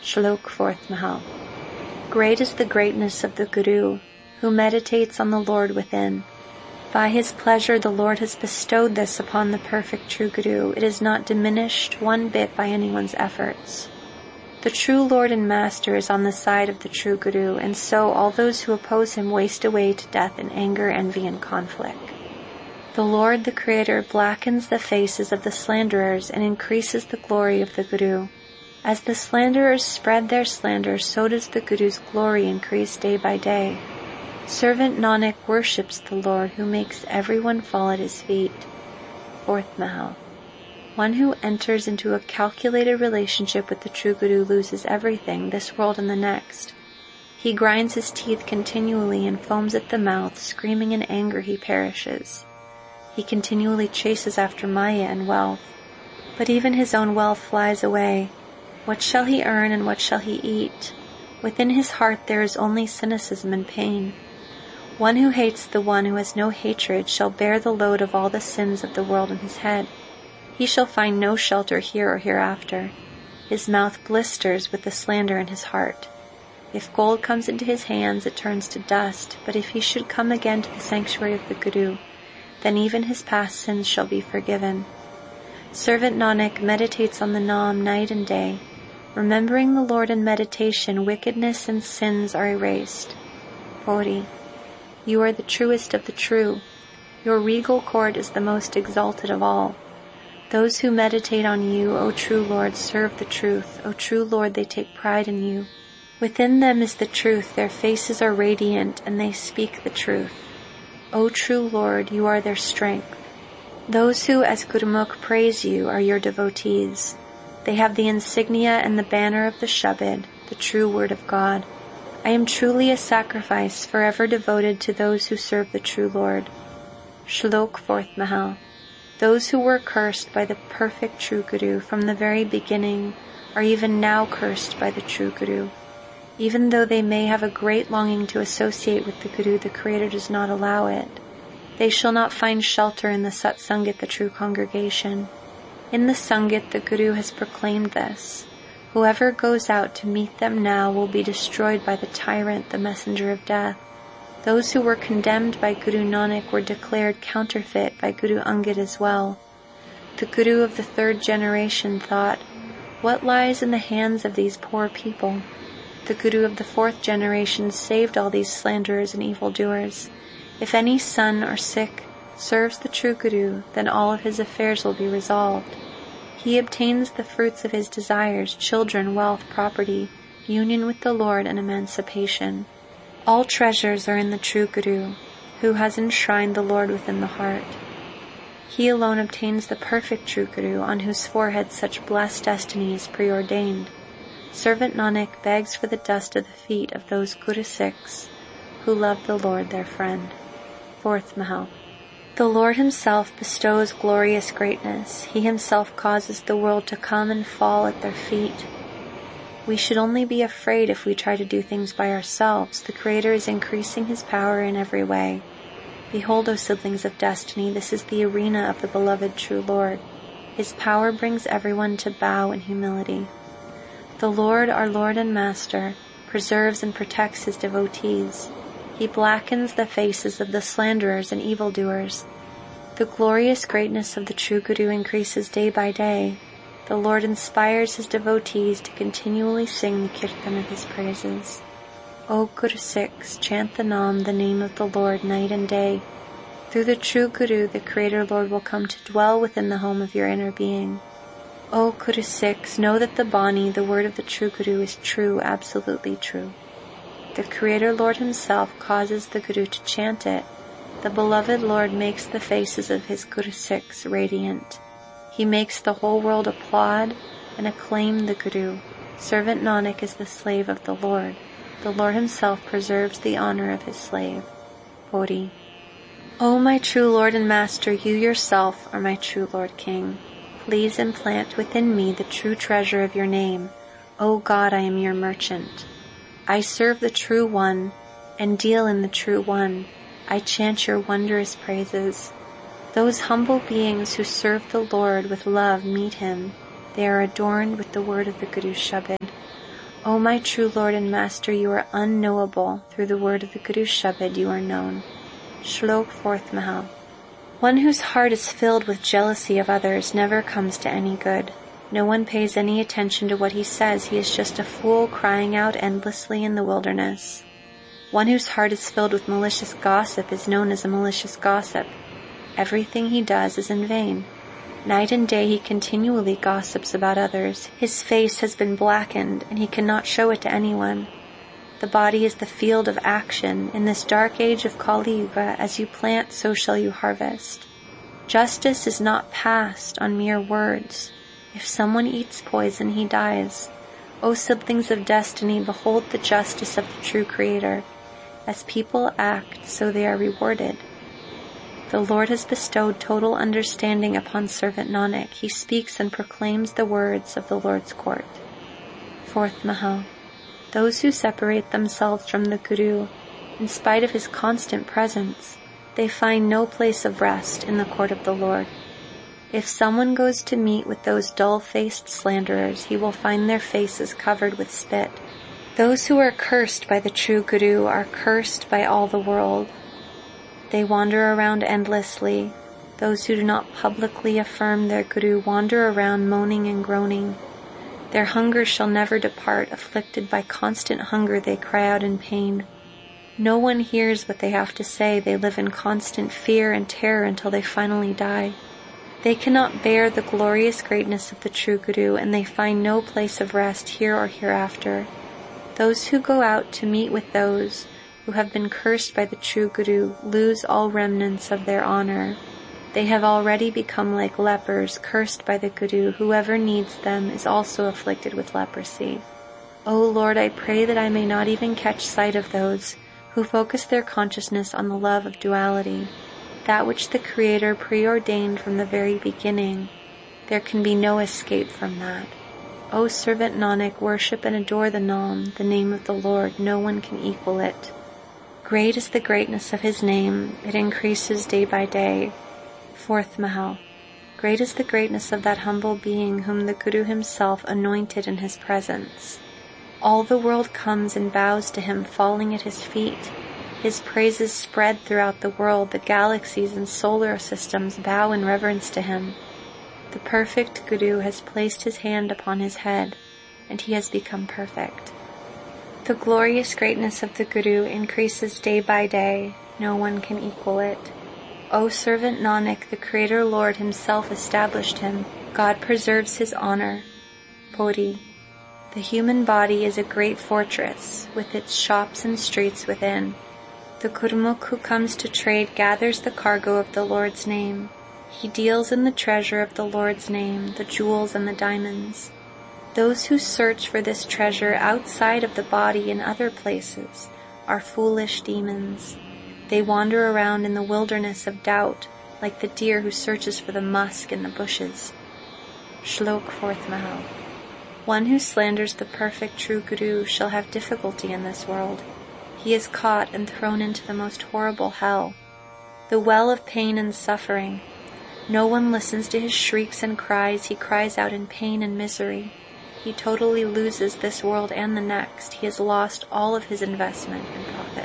Shlok 4th Mahal. Great is the greatness of the Guru, who meditates on the Lord within. By his pleasure the Lord has bestowed this upon the perfect true Guru. It is not diminished one bit by anyone's efforts. The true Lord and Master is on the side of the true Guru, and so all those who oppose him waste away to death in anger, envy, and conflict. The Lord, the Creator, blackens the faces of the slanderers and increases the glory of the Guru. As the slanderers spread their slander, so does the Guru's glory increase day by day. Servant Nanak worships the Lord, who makes everyone fall at his feet. 4th Mahal. One who enters into a calculated relationship with the true Guru loses everything, this world and the next. He grinds his teeth continually and foams at the mouth, screaming in anger he perishes. He continually chases after Maya and wealth, but even his own wealth flies away. What shall he earn and what shall he eat? Within his heart there is only cynicism and pain. One who hates the one who has no hatred shall bear the load of all the sins of the world on his head. He shall find no shelter here or hereafter. His mouth blisters with the slander in his heart. If gold comes into his hands, it turns to dust, but if he should come again to the sanctuary of the Guru, then even his past sins shall be forgiven. Servant Nanak meditates on the Naam night and day. Remembering the Lord in meditation, wickedness and sins are erased. 40. You are the truest of the true. Your regal court is the most exalted of all. Those who meditate on you, O true Lord, serve the truth. O true Lord, they take pride in you. Within them is the truth, their faces are radiant, and they speak the truth. O true Lord, you are their strength. Those who as Gurmukh praise you are your devotees. They have the insignia and the banner of the Shabad, the true word of God. I am truly a sacrifice forever devoted to those who serve the true Lord. Shlok 4th Mahal. Those who were cursed by the perfect true Guru from the very beginning are even now cursed by the true Guru. Even though they may have a great longing to associate with the Guru, the Creator does not allow it. They shall not find shelter in the Satsangat, the true congregation. In the Sangat, the Guru has proclaimed this. Whoever goes out to meet them now will be destroyed by the tyrant, the messenger of death. Those who were condemned by Guru Nanak were declared counterfeit by Guru Angad as well. The Guru of the 3rd generation thought, what lies in the hands of these poor people? The Guru of the 4th generation saved all these slanderers and evildoers. If any son or Sikh serves the true Guru, then all of his affairs will be resolved. He obtains the fruits of his desires, children, wealth, property, union with the Lord, and emancipation. All treasures are in the true Guru, who has enshrined the Lord within the heart. He alone obtains the perfect true Guru, on whose forehead such blessed destiny is preordained. Servant Nanak begs for the dust of the feet of those Guru Sikhs who love the Lord their friend. 4th Mahal. The Lord himself bestows glorious greatness. He himself causes the world to come and fall at their feet. We should only be afraid if we try to do things by ourselves. The Creator is increasing his power in every way. Behold, O siblings of destiny, this is the arena of the beloved true Lord. His power brings everyone to bow in humility. The Lord, our Lord and Master, preserves and protects his devotees. He blackens the faces of the slanderers and evildoers. The glorious greatness of the true Guru increases day by day. The Lord inspires his devotees to continually sing the kirtan of his praises. O Guru Sikhs, chant the Naam, the name of the Lord, night and day. Through the true Guru, the Creator Lord will come to dwell within the home of your inner being. O Guru Sikhs, know that the Bani, the word of the true Guru, is true, absolutely true. The Creator Lord himself causes the Guru to chant it. The beloved Lord makes the faces of his Guru Sikhs radiant. He makes the whole world applaud and acclaim the Guru. Servant Nanak is the slave of the Lord. The Lord himself preserves the honor of his slave. 40. O my true Lord and Master, you yourself are my true Lord King. Please implant within me the true treasure of your name. O God, I am your merchant. I serve the true one and deal in the true one. I chant your wondrous praises. Those humble beings who serve the Lord with love meet him. They are adorned with the word of the Guru Shabad. O my true Lord and Master, you are unknowable. Through the word of the Guru Shabad you are known. Shlok 4th Mahal. One whose heart is filled with jealousy of others never comes to any good. No one pays any attention to what he says. He is just a fool crying out endlessly in the wilderness. One whose heart is filled with malicious gossip is known as a malicious gossip. Everything he does is in vain. Night and day he continually gossips about others. His face has been blackened, and he cannot show it to anyone. The body is the field of action. In this dark age of Kali Yuga, as you plant, so shall you harvest. Justice is not passed on mere words. If someone eats poison, he dies. O siblings of destiny, behold the justice of the true Creator. As people act, so they are rewarded. The Lord has bestowed total understanding upon servant Nanak. He speaks and proclaims the words of the Lord's court. 4th Mahal. Those who separate themselves from the Guru, in spite of his constant presence, they find no place of rest in the court of the Lord. If someone goes to meet with those dull-faced slanderers, he will find their faces covered with spit. Those who are cursed by the true Guru are cursed by all the world. They wander around endlessly. Those who do not publicly affirm their Guru wander around moaning and groaning. Their hunger shall never depart. Afflicted by constant hunger, they cry out in pain. No one hears what they have to say. They live in constant fear and terror until they finally die. They cannot bear the glorious greatness of the true Guru, and they find no place of rest here or hereafter. Those who go out to meet with those who have been cursed by the true Guru lose all remnants of their honor. They have already become like lepers, cursed by the Guru. Whoever needs them is also afflicted with leprosy. O Lord, I pray that I may not even catch sight of those who focus their consciousness on the love of duality, that which the Creator preordained from the very beginning. There can be no escape from that. O servant Nanak, worship and adore the Nam, the name of the Lord. No one can equal it. Great is the greatness of his name. It increases day by day. 4th Mahal. Great is the greatness of that humble being whom the Guru himself anointed in his presence. All the world comes and bows to him, falling at his feet. His praises spread throughout the world. The galaxies and solar systems bow in reverence to him. The perfect Guru has placed his hand upon his head, and he has become perfect. The glorious greatness of the Guru increases day by day. No one can equal it. O servant Nanak, the Creator Lord himself established him. God preserves his honor. Poti. The human body is a great fortress, with its shops and streets within. The Gurmukh who comes to trade gathers the cargo of the Lord's name. He deals in the treasure of the Lord's name, the jewels and the diamonds. Those who search for this treasure outside of the body in other places are foolish demons. They wander around in the wilderness of doubt, like the deer who searches for the musk in the bushes. Shlok 4th Mahal. One who slanders the perfect true Guru shall have difficulty in this world. He is caught and thrown into the most horrible hell, the well of pain and suffering. No one listens to his shrieks and cries. He cries out in pain and misery. He totally loses this world and the next. He has lost all of his investment and profit.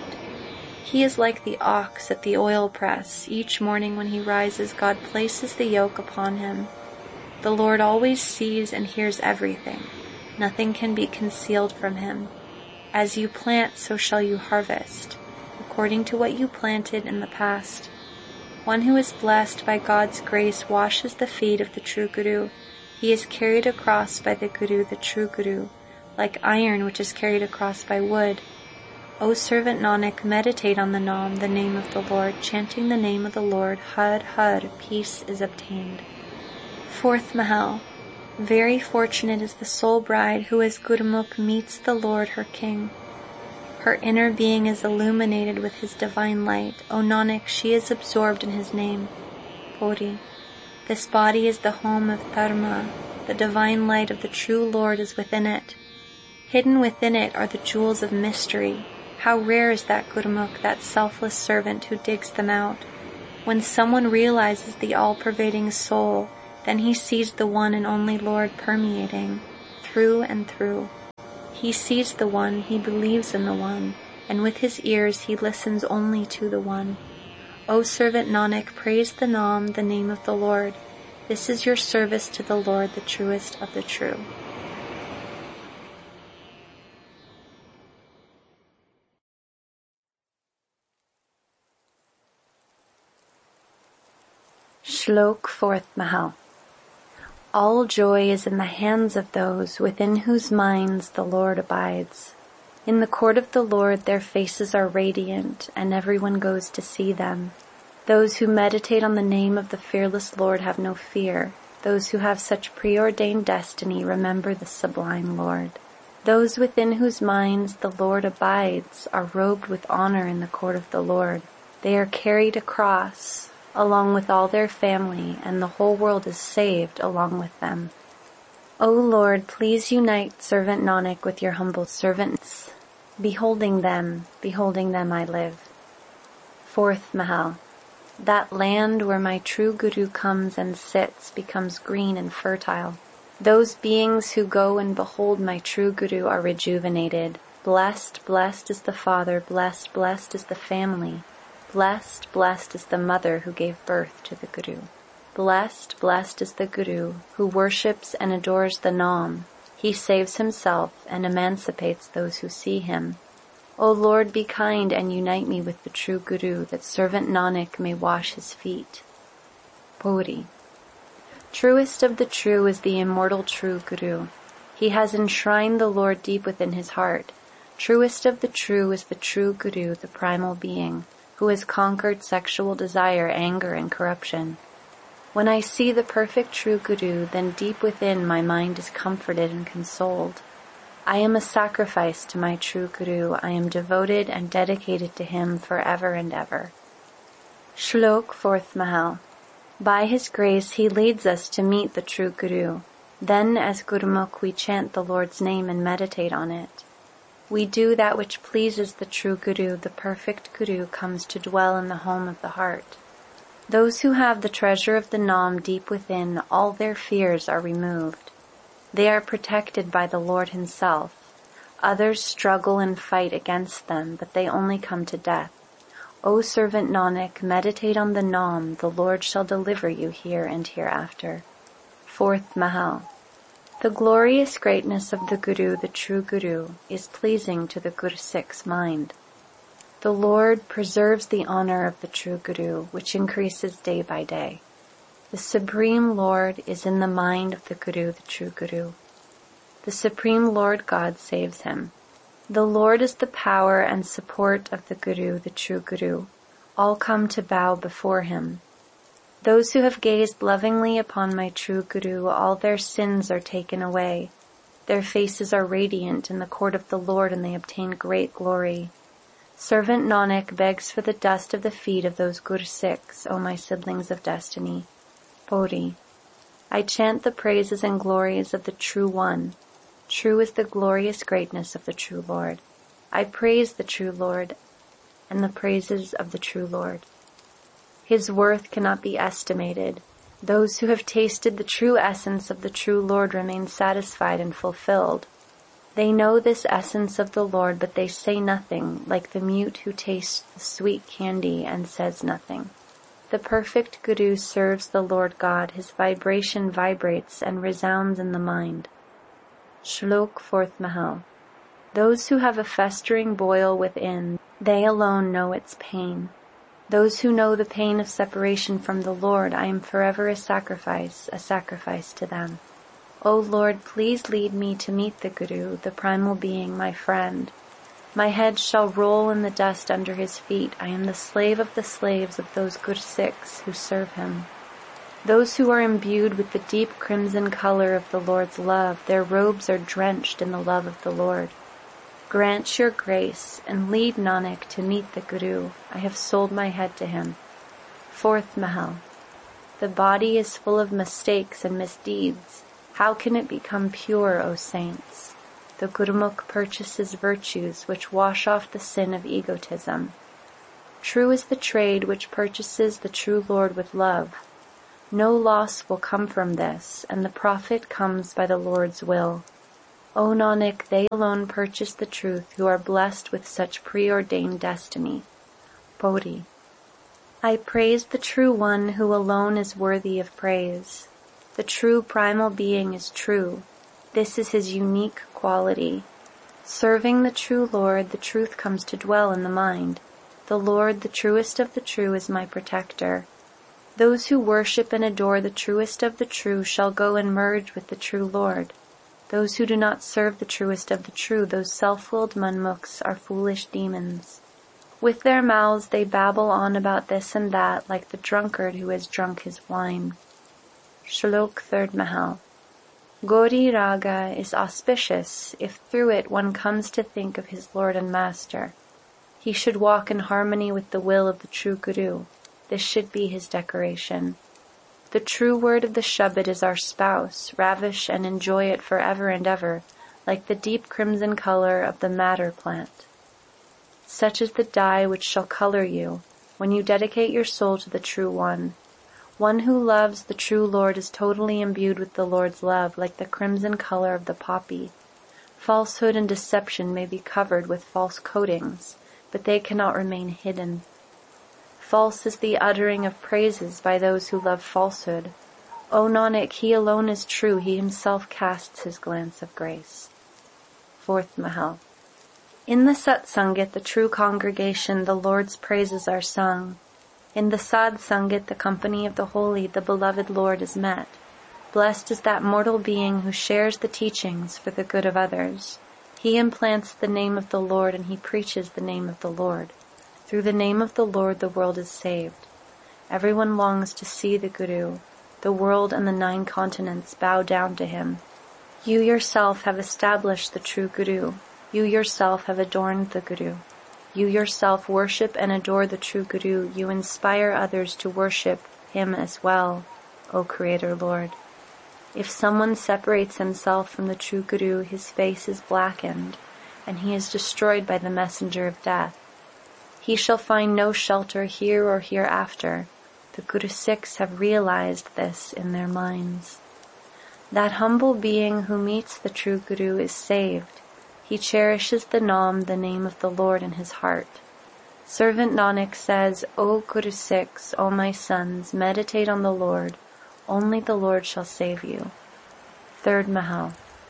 He is like the ox at the oil press. Each morning when he rises, God places the yoke upon him. The Lord always sees and hears everything. Nothing can be concealed from him. As you plant, so shall you harvest, according to what you planted in the past. One who is blessed by God's grace washes the feet of the true Guru. He is carried across by the Guru, the true Guru, like iron which is carried across by wood. O servant Nanak, meditate on the Nam, the name of the Lord. Chanting the name of the Lord, Har Har, peace is obtained. 4th Mahal. Very fortunate is the soul bride who as Gurmukh meets the Lord her King. Her inner being is illuminated with his divine light. O Nanak, she is absorbed in his name. Poti. This body is the home of Dharma. The divine light of the true Lord is within it. Hidden within it are the jewels of mystery. How rare is that Gurmukh, that selfless servant who digs them out. When someone realizes the all-pervading soul, then he sees the one and only Lord permeating through and through. He sees the One, he believes in the One, and with his ears he listens only to the One. O servant Nanak, praise the Naam, the name of the Lord. This is your service to the Lord, the truest of the true. Shlok 4th Mahal. All joy is in the hands of those within whose minds the Lord abides. In the court of the Lord their faces are radiant, and everyone goes to see them. Those who meditate on the name of the fearless Lord have no fear. Those who have such preordained destiny remember the sublime Lord. Those within whose minds the Lord abides are robed with honor in the court of the Lord. They are carried across, along with all their family, and the whole world is saved along with them. O Lord, please unite servant Nanak with your humble servants. Beholding them I live. 4th Mahal. That land where my true Guru comes and sits becomes green and fertile. Those beings who go and behold my true Guru are rejuvenated. Blessed, blessed is the father, blessed, blessed is the family. Blessed, blessed is the mother who gave birth to the Guru. Blessed, blessed is the Guru who worships and adores the Naam. He saves himself and emancipates those who see him. O Lord, be kind and unite me with the true Guru, that servant Nanak may wash his feet. Puri. Truest of the true is the immortal true Guru. He has enshrined the Lord deep within his heart. Truest of the true is the true Guru, the primal being, who has conquered sexual desire, anger, and corruption. When I see the perfect true Guru, then deep within my mind is comforted and consoled. I am a sacrifice to my true Guru. I am devoted and dedicated to him forever and ever. Shlok 4th Mahal. By his grace he leads us to meet the true Guru. Then as Gurmukh we chant the Lord's name and meditate on it. We do that which pleases the true Guru. The perfect Guru comes to dwell in the home of the heart. Those who have the treasure of the Naam deep within, all their fears are removed. They are protected by the Lord himself. Others struggle and fight against them, but they only come to death. O servant Nanak, meditate on the Naam, the Lord shall deliver you here and hereafter. 4th Mahal. The glorious greatness of the Guru, the true Guru, is pleasing to the Gursikh's mind. The Lord preserves the honor of the true Guru, which increases day by day. The Supreme Lord is in the mind of the Guru, the true Guru. The Supreme Lord God saves him. The Lord is the power and support of the Guru, the true Guru. All come to bow before him. Those who have gazed lovingly upon my true Guru, all their sins are taken away. Their faces are radiant in the court of the Lord, and they obtain great glory. Servant Nanak begs for the dust of the feet of those Gursikhs, O my siblings of destiny. Puri. I chant the praises and glories of the True One. True is the glorious greatness of the true Lord. I praise the true Lord and the praises of the true Lord. His worth cannot be estimated. Those who have tasted the true essence of the true Lord remain satisfied and fulfilled. They know this essence of the Lord, but they say nothing, like the mute who tastes the sweet candy and says nothing. The perfect Guru serves the Lord God. His vibration vibrates and resounds in the mind. Shlok 4th Mahal. Those who have a festering boil within, they alone know its pain. Those who know the pain of separation from the Lord, I am forever a sacrifice to them. O Lord, please lead me to meet the Guru, the primal being, my friend. My head shall roll in the dust under his feet. I am the slave of the slaves of those Gursikhs who serve him. Those who are imbued with the deep crimson color of the Lord's love, their robes are drenched in the love of the Lord. Grant your grace and lead Nanak to meet the Guru. I have sold my head to him. 4th Mahal. The body is full of mistakes and misdeeds. How can it become pure, O saints? The Gurmukh purchases virtues which wash off the sin of egotism. True is the trade which purchases the true Lord with love. No loss will come from this, and the profit comes by the Lord's will. O Nanak, they alone purchase the truth who are blessed with such preordained destiny. Bodhi. I praise the True One who alone is worthy of praise. The true primal being is true. This is his unique quality. Serving the true Lord, the truth comes to dwell in the mind. The Lord, the truest of the true, is my protector. Those who worship and adore the truest of the true shall go and merge with the true Lord. Those who do not serve the truest of the true, those self-willed manmukhs, are foolish demons. With their mouths they babble on about this and that, like the drunkard who has drunk his wine. Shlok 3rd Mahal. Gauri Raga is auspicious if through it one comes to think of his Lord and Master. He should walk in harmony with the will of the true Guru. This should be his decoration. The true word of the Shabad is our spouse. Ravish and enjoy it forever and ever, like the deep crimson color of the madder plant. Such is the dye which shall color you when you dedicate your soul to the True One. One who loves the true Lord is totally imbued with the Lord's love, like the crimson color of the poppy. Falsehood and deception may be covered with false coatings, but they cannot remain hidden. False is the uttering of praises by those who love falsehood. O Nanak, he alone is true, he himself casts his glance of grace. 4th Mahal. In the Satsangit, the true congregation, the Lord's praises are sung. In the Sad Sangit, the company of the holy, the beloved Lord is met. Blessed is that mortal being who shares the teachings for the good of others. He implants the name of the Lord and he preaches the name of the Lord. Through the name of the Lord the world is saved. Everyone longs to see the Guru. The world and the 9 continents bow down to him. You yourself have established the true Guru. You yourself have adorned the Guru. You yourself worship and adore the true Guru. You inspire others to worship him as well, O Creator Lord. If someone separates himself from the true Guru, his face is blackened, and he is destroyed by the messenger of death. He shall find no shelter here or hereafter. The Guru Sikhs have realized this in their minds. That humble being who meets the true Guru is saved. He cherishes the Naam, the name of the Lord, in his heart. Servant Nanak says, O Guru Sikhs, O my sons, meditate on the Lord. Only the Lord shall save you. 3rd Mahal.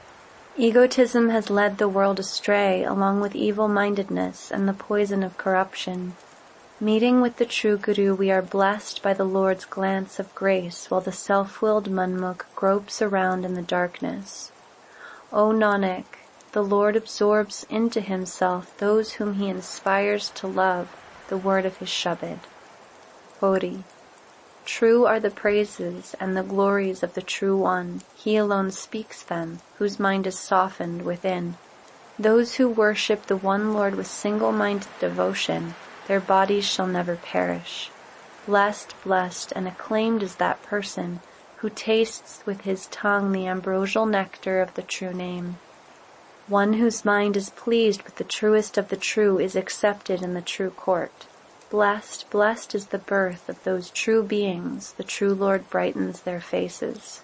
Egotism has led the world astray, along with evil-mindedness and the poison of corruption. Meeting with the true Guru, we are blessed by the Lord's glance of grace, while the self-willed manmukh gropes around in the darkness. O Nanak, the Lord absorbs into himself those whom he inspires to love the word of his Shabad. Bodhi. True are the praises and the glories of the True One. He alone speaks them, whose mind is softened within. Those who worship the one Lord with single-minded devotion, their bodies shall never perish. Blessed, blessed, and acclaimed is that person who tastes with his tongue the ambrosial nectar of the true name. One whose mind is pleased with the truest of the true is accepted in the true court. Blessed, blessed is the birth of those true beings, the true Lord brightens their faces.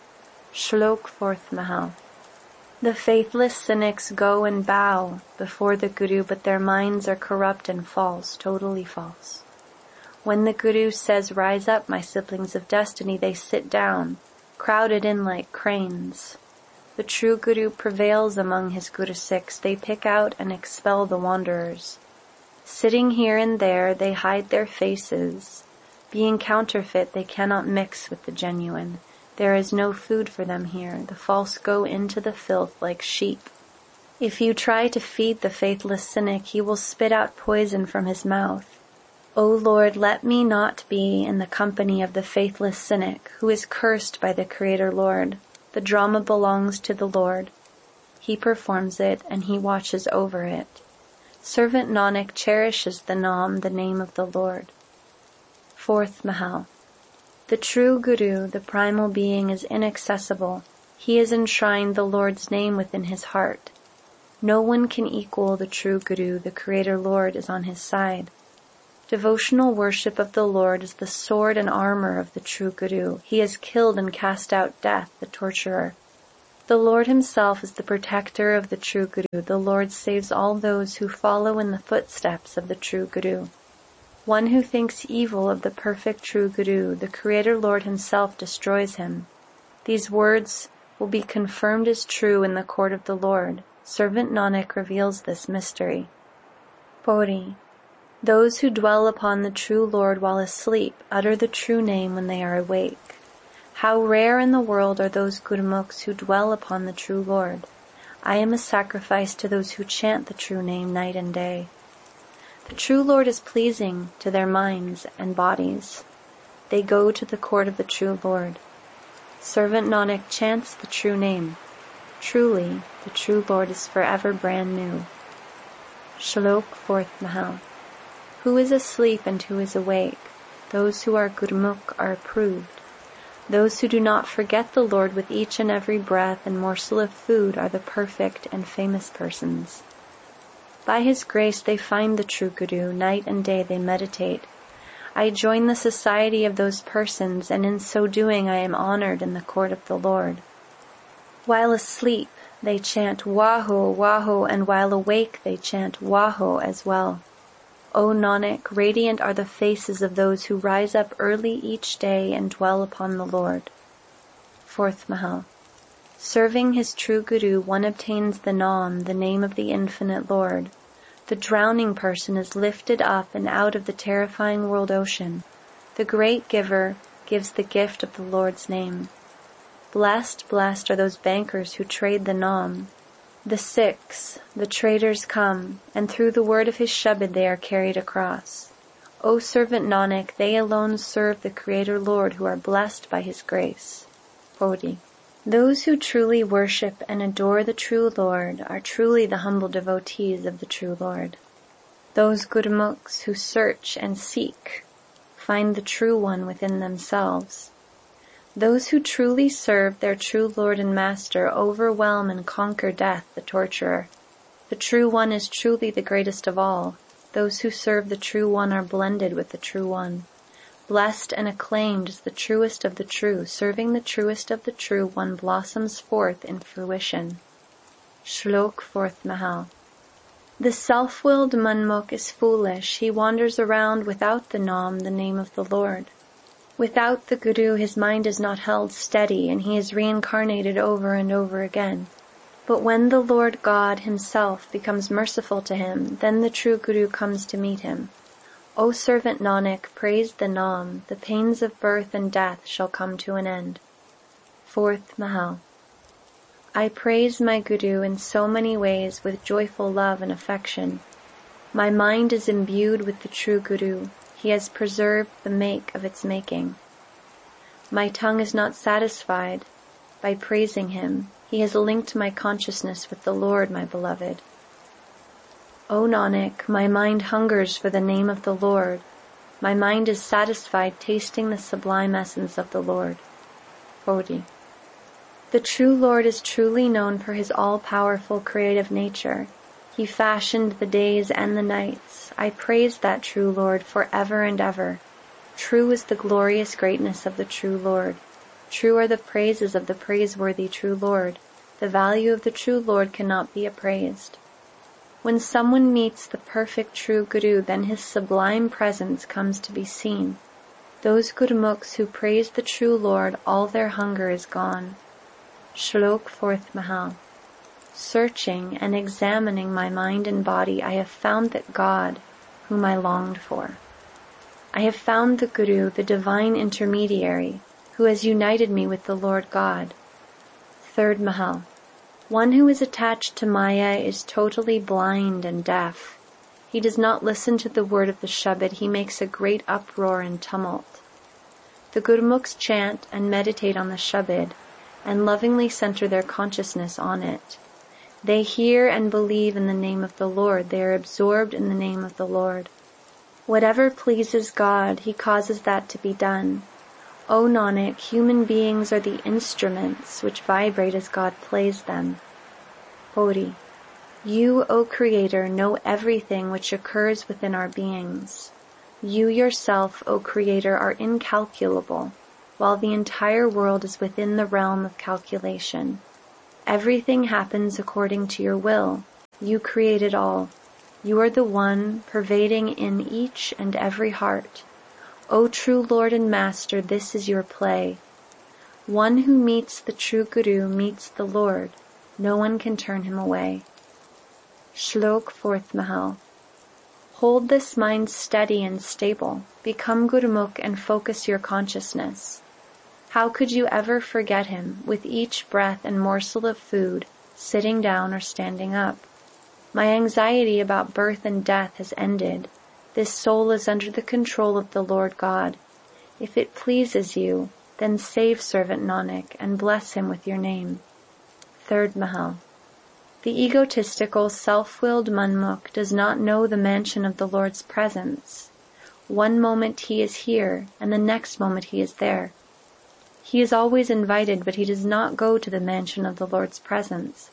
Shlok 4th Mahal. The faithless cynics go and bow before the Guru, but their minds are corrupt and false, totally false. When the Guru says, rise up, my siblings of destiny, they sit down, crowded in like cranes. The true Guru prevails among his Guru Sikhs. They pick out and expel the wanderers. Sitting here and there, they hide their faces. Being counterfeit, they cannot mix with the genuine. There is no food for them here. The false go into the filth like sheep. If you try to feed the faithless cynic, he will spit out poison from his mouth. O Lord, let me not be in the company of the faithless cynic, who is cursed by the Creator Lord. The drama belongs to the Lord. He performs it, and he watches over it. Servant Nanak cherishes the Naam, the name of the Lord. 4th Mahal. The true Guru, the primal being, is inaccessible. He has enshrined the Lord's name within his heart. No one can equal the true Guru. The Creator Lord is on his side. Devotional worship of the Lord is the sword and armor of the true Guru. He has killed and cast out death, the torturer. The Lord himself is the protector of the true Guru. The Lord saves all those who follow in the footsteps of the true Guru. One who thinks evil of the perfect true Guru, the Creator Lord himself destroys him. These words will be confirmed as true in the court of the Lord. Servant Nanak reveals this mystery. Pauri. Those who dwell upon the true Lord while asleep utter the true name when they are awake. How rare in the world are those Gurmukhs who dwell upon the true Lord. I am a sacrifice to those who chant the true name night and day. The true Lord is pleasing to their minds and bodies. They go to the court of the true Lord. Servant Nanak chants the true name. Truly, the true Lord is forever brand new. Shlok 4th Mahal. Who is asleep and who is awake? Those who are Gurmukh are approved. Those who do not forget the Lord with each and every breath and morsel of food are the perfect and famous persons. By his grace they find the true Guru. Night and day they meditate. I join the society of those persons, and in so doing I am honored in the court of the Lord. While asleep they chant Waho, Waho, and while awake they chant Waho as well. O Nanak, radiant are the faces of those who rise up early each day and dwell upon the Lord. 4th Mahal. Serving his true Guru, one obtains the Naam, the name of the infinite Lord. The drowning person is lifted up and out of the terrifying world ocean. The great giver gives the gift of the Lord's name. Blessed, blessed are those bankers who trade the Naam. The Sikhs, the traders come, and through the word of his Shabad they are carried across. O servant Nanak, they alone serve the Creator Lord who are blessed by his grace. Pauri. Those who truly worship and adore the true Lord are truly the humble devotees of the true Lord. Those Gurmukhs who search and seek find the true one within themselves. Those who truly serve their true Lord and Master overwhelm and conquer death, the torturer. The true one is truly the greatest of all. Those who serve the true one are blended with the true one. Blessed and acclaimed is the truest of the true. Serving the truest of the true, one blossoms forth in fruition. Shlok 4th Mahal. The self-willed Manmukh is foolish. He wanders around without the Naam, the name of the Lord. Without the Guru, his mind is not held steady, and he is reincarnated over and over again. But when the Lord God himself becomes merciful to him, then the true Guru comes to meet him. O servant Nanak, praise the Naam. The pains of birth and death shall come to an end. 4th Mahal. I praise my Guru in so many ways with joyful love and affection. My mind is imbued with the true Guru. He has preserved the make of its making. My tongue is not satisfied by praising him. He has linked my consciousness with the Lord, my beloved. O Nanak, my mind hungers for the name of the Lord. My mind is satisfied tasting the sublime essence of the Lord. Pauri. The true Lord is truly known for his all-powerful creative nature. He fashioned the days and the nights. I praise that true Lord forever and ever. True is the glorious greatness of the true Lord. True are the praises of the praiseworthy true Lord. The value of the true Lord cannot be appraised. When someone meets the perfect true Guru, then his sublime presence comes to be seen. Those Gurmukhs who praise the true Lord, all their hunger is gone. Shlok 4th Mahal. Searching and examining my mind and body, I have found that God, whom I longed for. I have found the Guru, the divine intermediary, who has united me with the Lord God. 3rd Mahal. One who is attached to Maya is totally blind and deaf. He does not listen to the word of the Shabad. He makes a great uproar and tumult. The Gurmukhs chant and meditate on the Shabad and lovingly center their consciousness on it. They hear and believe in the name of the Lord. They are absorbed in the name of the Lord. Whatever pleases God, he causes that to be done. O Nanak, human beings are the instruments which vibrate as God plays them. Pauri. You, O Creator, know everything which occurs within our beings. You yourself, O Creator, are incalculable, while the entire world is within the realm of calculation. Everything happens according to your will. You created all. You are the one pervading in each and every heart. O true Lord and Master, this is your play. One who meets the true Guru meets the Lord. No one can turn him away. Shlok 4th Mahal. Hold this mind steady and stable. Become Gurumukh and focus your consciousness. How could you ever forget him with each breath and morsel of food, sitting down or standing up? My anxiety about birth and death has ended. This soul is under the control of the Lord God. If it pleases you, then save servant Nanak and bless him with your name. 3rd Mahal. The egotistical, self-willed Manmukh does not know the mansion of the Lord's presence. One moment he is here, and the next moment he is there. He is always invited, but he does not go to the mansion of the Lord's presence.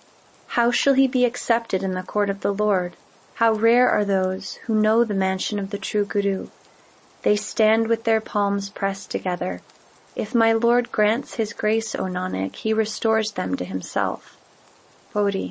How shall he be accepted in the court of the Lord? How rare are those who know the mansion of the true Guru. They stand with their palms pressed together. If my Lord grants his grace, O Nanak, he restores them to himself. Bodhi.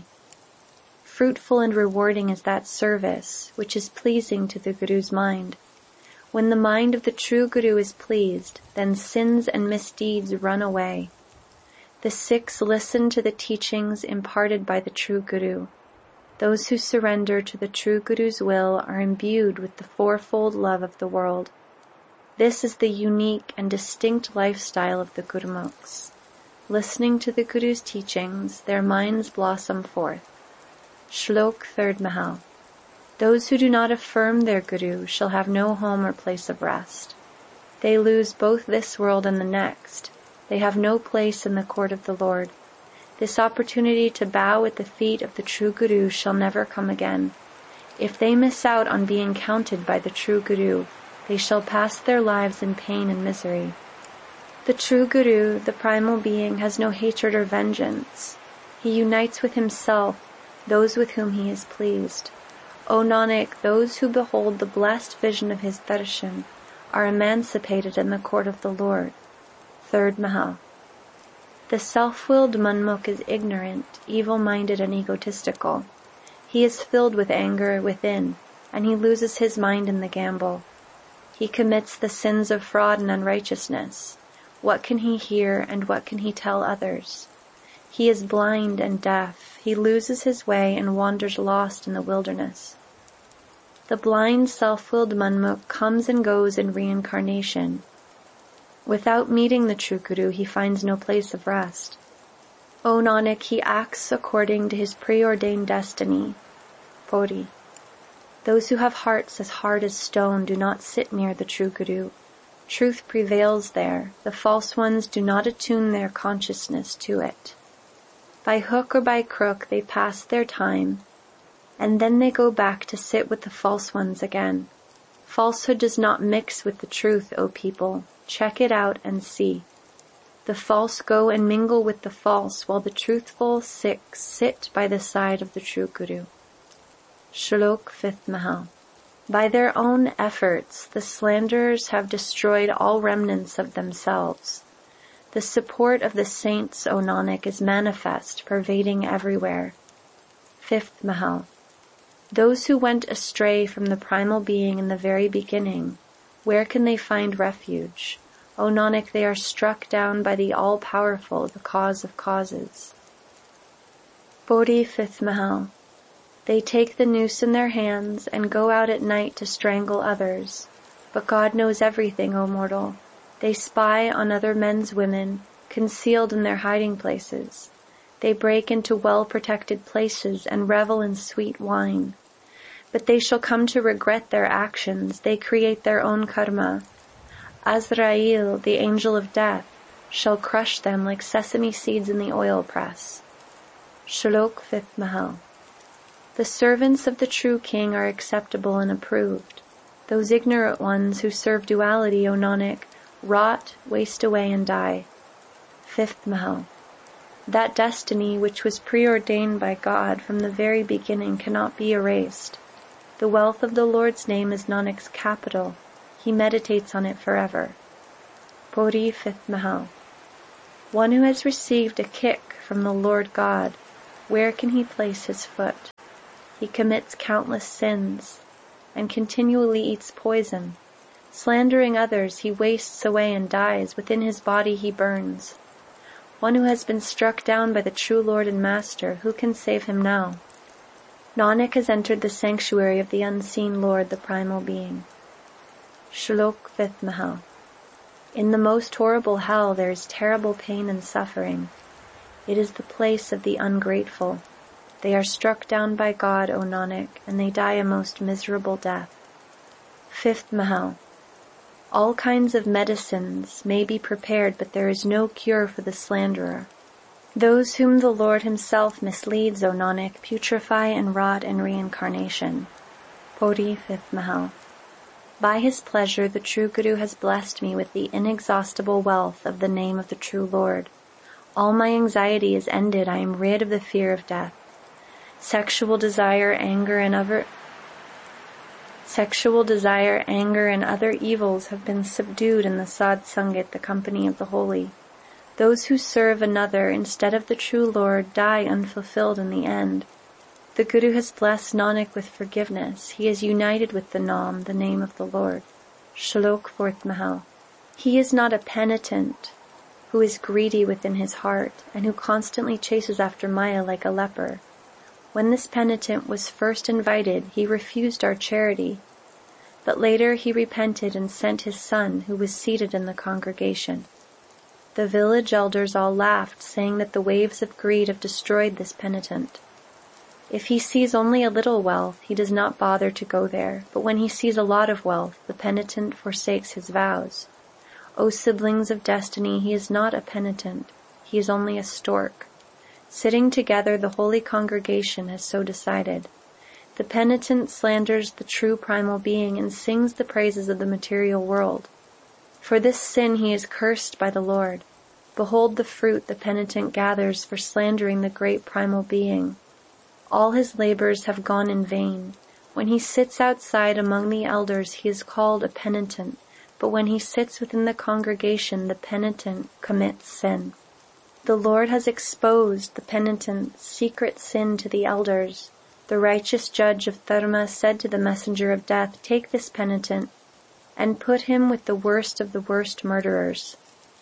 Fruitful and rewarding is that service which is pleasing to the Guru's mind. When the mind of the true Guru is pleased, then sins and misdeeds run away. The Sikhs listen to the teachings imparted by the true Guru. Those who surrender to the true Guru's will are imbued with the fourfold love of the world. This is the unique and distinct lifestyle of the Gurumukhs. Listening to the Guru's teachings, their minds blossom forth. Shlok 3rd Mahal. Those who do not affirm their Guru shall have no home or place of rest. They lose both this world and the next. They have no place in the court of the Lord. This opportunity to bow at the feet of the true Guru shall never come again. If they miss out on being counted by the true Guru, they shall pass their lives in pain and misery. The true Guru, the primal being, has no hatred or vengeance. He unites with himself those with whom he is pleased. O Nanak, those who behold the blessed vision of his darshan are emancipated in the court of the Lord. 3rd Mahal. The self-willed Manmukh is ignorant, evil-minded and egotistical. He is filled with anger within, and he loses his mind in the gamble. He commits the sins of fraud and unrighteousness. What can he hear and what can he tell others? He is blind and deaf. He loses his way and wanders lost in the wilderness. The blind, self-willed Manmukh comes and goes in reincarnation. Without meeting the true Guru, he finds no place of rest. O Nanak, he acts according to his preordained destiny. Bodhi. Those who have hearts as hard as stone do not sit near the true Guru. Truth prevails there. The false ones do not attune their consciousness to it. By hook or by crook they pass their time, and then they go back to sit with the false ones again. Falsehood does not mix with the truth, O people. Check it out and see. The false go and mingle with the false, while the truthful Sikhs sit by the side of the true Guru. Shlok 5th Mahal. By their own efforts, the slanderers have destroyed all remnants of themselves. The support of the saints, O Nanak, is manifest, pervading everywhere. 5th Mahal. Those who went astray from the primal being in the very beginning, where can they find refuge? O Nanak, they are struck down by the all-powerful, the cause of causes. Bodhi 5th Mahal. They take the noose in their hands and go out at night to strangle others. But God knows everything, O mortal. They spy on other men's women, concealed in their hiding places. They break into well-protected places and revel in sweet wine. But they shall come to regret their actions. They create their own karma. Azrael, the angel of death, shall crush them like sesame seeds in the oil press. Shlok 5th Mahal. The servants of the true king are acceptable and approved. Those ignorant ones who serve duality, O Nanak, rot, waste away and die. 5th Mahal. That destiny which was preordained by God from the very beginning cannot be erased. The wealth of the Lord's name is Nanak's capital. He meditates on it forever. Bodhi 5th Mahal. One who has received a kick from the Lord God, where can he place his foot? He commits countless sins, and continually eats poison. Slandering others, he wastes away and dies. Within his body he burns. One who has been struck down by the true Lord and Master, who can save him now? Nanak has entered the sanctuary of the unseen Lord, the primal being. Shlok 5th Mahal. In the most horrible hell there is terrible pain and suffering. It is the place of the ungrateful. They are struck down by God, O Nanak, and they die a most miserable death. 5th Mahal. All kinds of medicines may be prepared, but there is no cure for the slanderer. Those whom the Lord himself misleads, O Nanak, putrefy and rot in reincarnation. Pauri 5th Mahal. By his pleasure the true Guru has blessed me with the inexhaustible wealth of the name of the true Lord. All my anxiety is ended. I am rid of the fear of death. Sexual desire, anger, and other evils have been subdued in the Sad Sangat, the company of the holy. Those who serve another instead of the true Lord die unfulfilled in the end. The Guru has blessed Nanak with forgiveness. He is united with the Nam, the name of the Lord. Shlok 4th Mahal. He is not a penitent who is greedy within his heart and who constantly chases after Maya like a leper. When this penitent was first invited, he refused our charity, but later he repented and sent his son, who was seated in the congregation. The village elders all laughed, saying that the waves of greed have destroyed this penitent. If he sees only a little wealth, he does not bother to go there, but when he sees a lot of wealth, the penitent forsakes his vows. O siblings of destiny, he is not a penitent, he is only a stork. Sitting together, the holy congregation has so decided. The penitent slanders the true primal being and sings the praises of the material world. For this sin he is cursed by the Lord. Behold the fruit the penitent gathers for slandering the great primal being. All his labors have gone in vain. When he sits outside among the elders, he is called a penitent, but when he sits within the congregation, the penitent commits sin. The Lord has exposed the penitent's secret sin to the elders. The righteous judge of Dharma said to the messenger of death, "Take this penitent and put him with the worst of the worst murderers."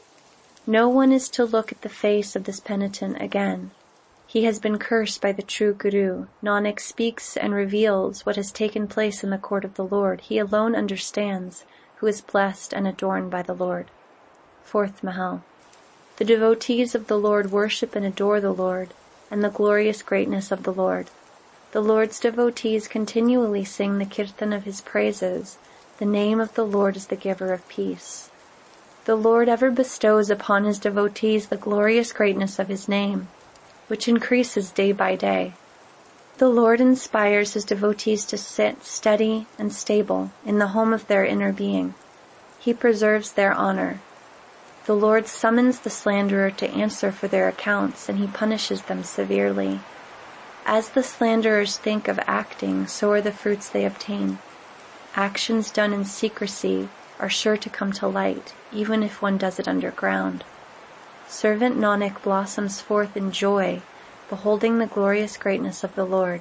No one is to look at the face of this penitent again. He has been cursed by the true Guru. Nanak speaks and reveals what has taken place in the court of the Lord. He alone understands, who is blessed and adorned by the Lord. 4th Mahal. The devotees of the Lord worship and adore the Lord, and the glorious greatness of the Lord. The Lord's devotees continually sing the kirtan of his praises. The name of the Lord is the giver of peace. The Lord ever bestows upon his devotees the glorious greatness of his name, which increases day by day. The Lord inspires his devotees to sit steady and stable in the home of their inner being. He preserves their honor. The Lord summons the slanderer to answer for their accounts, and he punishes them severely. As the slanderers think of acting, so are the fruits they obtain. Actions done in secrecy are sure to come to light, even if one does it underground. Servant Nanak blossoms forth in joy, beholding the glorious greatness of the Lord.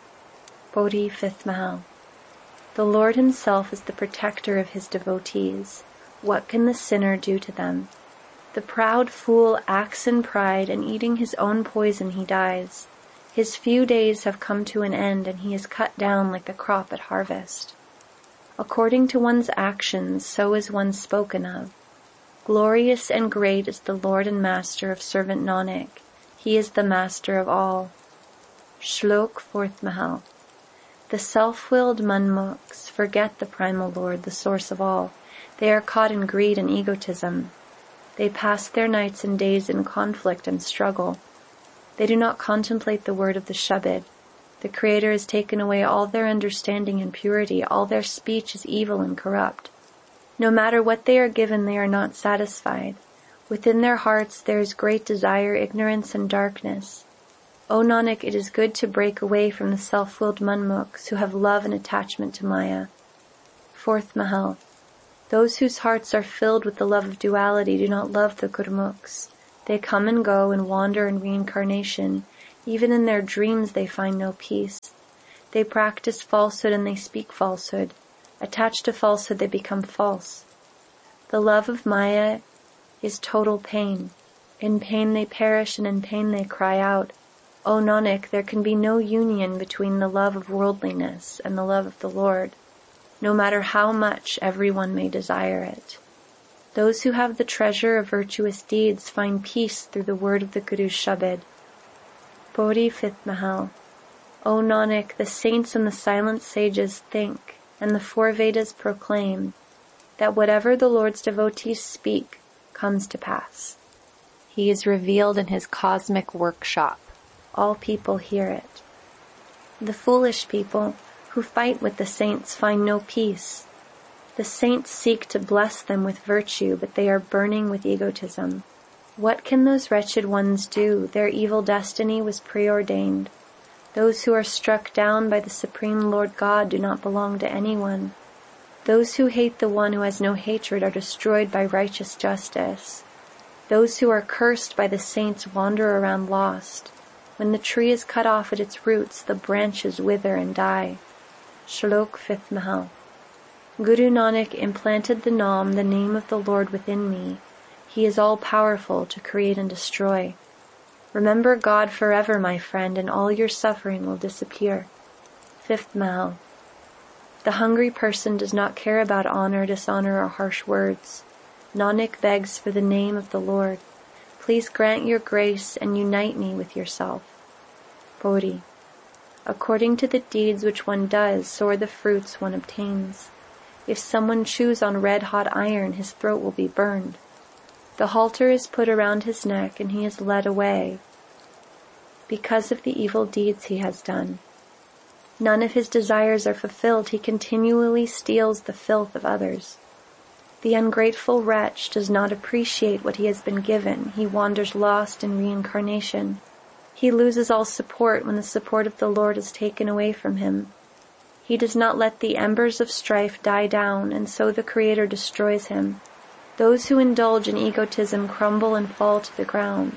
Pauri 5th Mahal. The Lord himself is the protector of his devotees. What can the sinner do to them? The proud fool acts in pride, and eating his own poison he dies. His few days have come to an end, and he is cut down like the crop at harvest. According to one's actions, so is one spoken of. Glorious and great is the Lord and Master of servant Nanak. He is the Master of all. Shlok 4th Mahal. The self-willed manmukhs forget the primal Lord, the source of all. They are caught in greed and egotism. They pass their nights and days in conflict and struggle. They do not contemplate the word of the Shabad. The Creator has taken away all their understanding and purity. All their speech is evil and corrupt. No matter what they are given, they are not satisfied. Within their hearts there is great desire, ignorance, and darkness. O Nanak, it is good to break away from the self-willed manmukhs who have love and attachment to Maya. 4th Mahal. Those whose hearts are filled with the love of duality do not love the Gurmukhs. They come and go and wander in reincarnation. Even in their dreams they find no peace. They practice falsehood and they speak falsehood. Attached to falsehood they become false. The love of Maya is total pain. In pain they perish and in pain they cry out, O Nanak, there can be no union between the love of worldliness and the love of the Lord, no matter how much everyone may desire it. Those who have the treasure of virtuous deeds find peace through the word of the Guru's Shabad. Bodhi 5th Mahal. O Nanak, the saints and the silent sages think, and the four Vedas proclaim, that whatever the Lord's devotees speak comes to pass. He is revealed in his cosmic workshop. All people hear it. The foolish people who fight with the saints find no peace. The saints seek to bless them with virtue, but they are burning with egotism. What can those wretched ones do? Their evil destiny was preordained. Those who are struck down by the Supreme Lord God do not belong to anyone. Those who hate the one who has no hatred are destroyed by righteous justice. Those who are cursed by the saints wander around lost. When the tree is cut off at its roots, the branches wither and die. Shlok 5th Mahal. Guru Nanak implanted the Naam, the name of the Lord, within me. He is all-powerful to create and destroy. Remember God forever, my friend, and all your suffering will disappear. 5th Mahal. The hungry person does not care about honor, dishonor, or harsh words. Nanak begs for the name of the Lord. Please grant your grace and unite me with yourself. Bodhi. According to the deeds which one does, so are the fruits one obtains. If someone chews on red-hot iron, his throat will be burned. The halter is put around his neck, and he is led away because of the evil deeds he has done. None of his desires are fulfilled. He continually steals the filth of others. The ungrateful wretch does not appreciate what he has been given. He wanders lost in reincarnation. He loses all support when the support of the Lord is taken away from him. He does not let the embers of strife die down, and so the Creator destroys him. Those who indulge in egotism crumble and fall to the ground.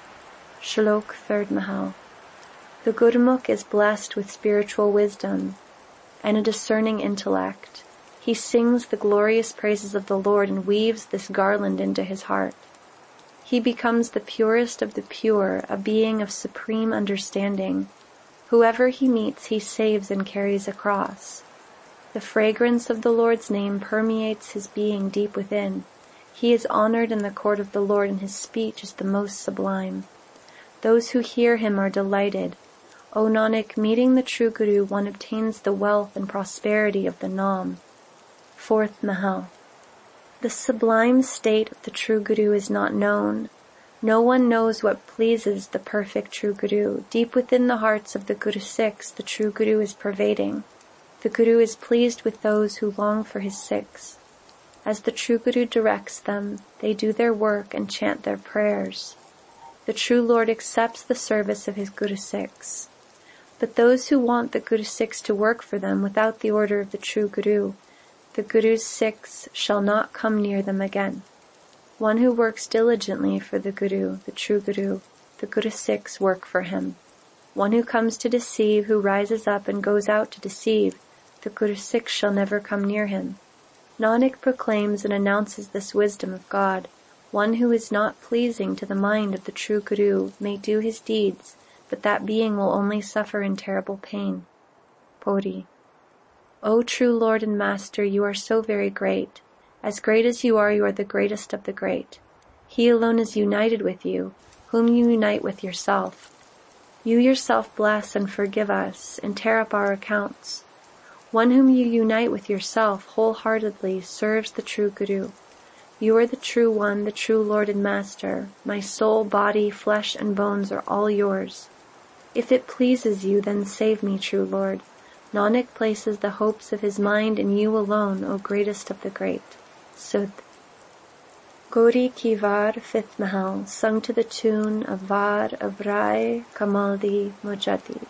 Shlok 3rd Mahal. The Gurmukh is blessed with spiritual wisdom and a discerning intellect. He sings the glorious praises of the Lord and weaves this garland into his heart. He becomes the purest of the pure, a being of supreme understanding. Whoever he meets, he saves and carries across. The fragrance of the Lord's name permeates his being deep within. He is honored in the court of the Lord, and his speech is the most sublime. Those who hear him are delighted. O Nanak, meeting the true Guru, one obtains the wealth and prosperity of the Naam. 4th Mahal. The sublime state of the true Guru is not known. No one knows what pleases the perfect true Guru. Deep within the hearts of the Guru Sikhs, the true Guru is pervading. The Guru is pleased with those who long for his Sikhs. As the true Guru directs them, they do their work and chant their prayers. The true Lord accepts the service of his Guru Sikhs. But those who want the Guru Sikhs to work for them without the order of the true Guru, the Guru's Sikhs shall not come near them again. One who works diligently for the Guru, the true Guru, the Guru Sikhs work for him. One who comes to deceive, who rises up and goes out to deceive, the Guru Sikhs shall never come near him. Nanak proclaims and announces this wisdom of God. One who is not pleasing to the mind of the true Guru may do his deeds, but that being will only suffer in terrible pain. Bodhi. O true Lord and Master, you are so very great. As great as you are the greatest of the great. He alone is united with you, whom you unite with yourself. You yourself bless and forgive us, and tear up our accounts. One whom you unite with yourself wholeheartedly serves the true Guru. You are the true one, the true Lord and Master. My soul, body, flesh, and bones are all yours. If it pleases you, then save me, true Lord. Nanak places the hopes of his mind in you alone, O greatest of the great. Sud. Gauri Ki Var, 5th Mahal, sung to the tune of Var of Rai Kamaldi Mujadi.